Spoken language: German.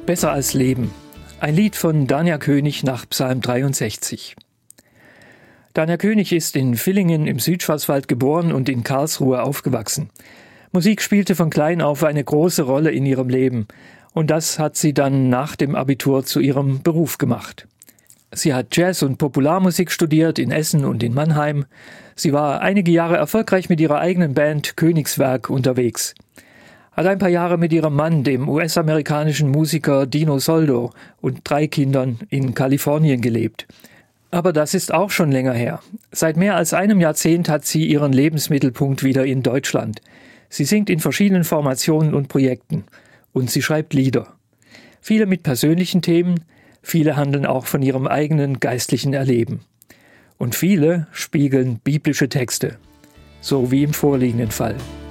Besser als Leben. Ein Lied von Dania König nach Psalm 63. Dania König ist in Villingen im Südschwarzwald geboren und in Karlsruhe aufgewachsen. Musik spielte von klein auf eine große Rolle in ihrem Leben und das hat sie dann nach dem Abitur zu ihrem Beruf gemacht. Sie hat Jazz- und Popularmusik studiert in Essen und in Mannheim. Sie war einige Jahre erfolgreich mit ihrer eigenen Band Königswerk unterwegs. Hat ein paar Jahre mit ihrem Mann, dem US-amerikanischen Musiker Dino Soldo, und 3 Kindern in Kalifornien gelebt. Aber das ist auch schon länger her. Seit mehr als einem Jahrzehnt hat sie ihren Lebensmittelpunkt wieder in Deutschland. Sie singt in verschiedenen Formationen und Projekten. Und sie schreibt Lieder. Viele mit persönlichen Themen, viele handeln auch von ihrem eigenen geistlichen Erleben. Und viele spiegeln biblische Texte. So wie im vorliegenden Fall.